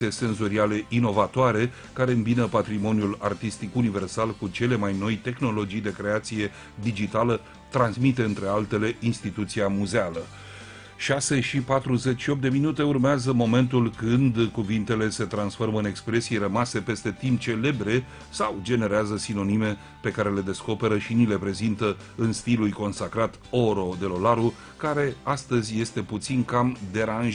senzoriale inovatoare care îmbină patrimoniul artistic universal cu cele mai noi tehnologii de creație digitală, transmite între altele instituția muzeală. 6:48 urmează momentul când cuvintele se transformă în expresii rămase peste timp celebre sau generează sinonime pe care le descoperă și ni le prezintă în stilul consacrat Oro de Lolaru, care astăzi este puțin cam deranjat.